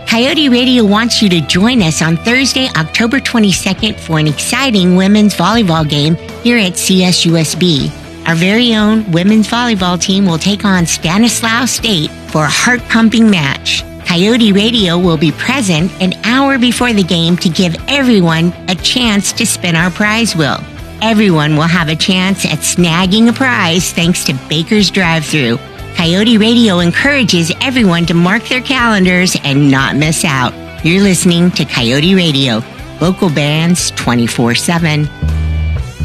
Coyote Radio wants you to join us on Thursday, October 22nd for an exciting women's volleyball game here at CSUSB. Our very own women's volleyball team will take on Stanislaus State for a heart-pumping match. Coyote Radio will be present an hour before the game to give everyone a chance to spin our prize wheel. Everyone will have a chance at snagging a prize thanks to Baker's Drive-Thru. Coyote Radio encourages everyone to mark their calendars and not miss out. You're listening to Coyote Radio, local bands 24/7.